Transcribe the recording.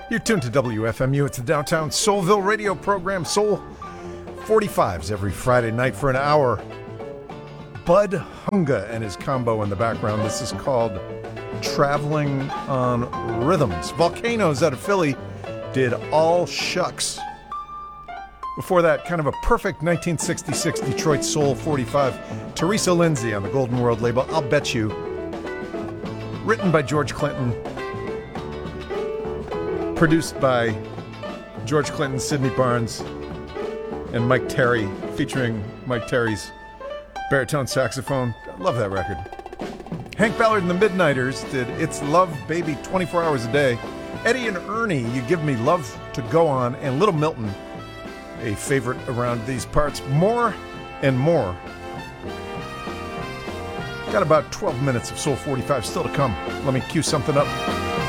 You're tuned to WFMU. It's the Downtown Soulville radio program, Soul 45s, every Friday night for an hour. Bud Hunga and his combo in the background. This is called Traveling on Rhythms. Volcanoes out of Philly did All Shucks. Before that, kind of a perfect 1966 Detroit Soul 45. Teresa Lindsay on the Golden World label, I'll Bet You. Written by George Clinton. Produced by George Clinton, Sidney Barnes, and Mike Terry, featuring Mike Terry's baritone saxophone. I love that record. Hank Ballard and the Midnighters did It's Love, Baby, 24 Hours a Day. Eddie and Ernie, You Give Me Love to Go On, and Little Milton, a favorite around these parts. More and More. Got about 12 minutes of Soul 45 still to come. Let me cue something up.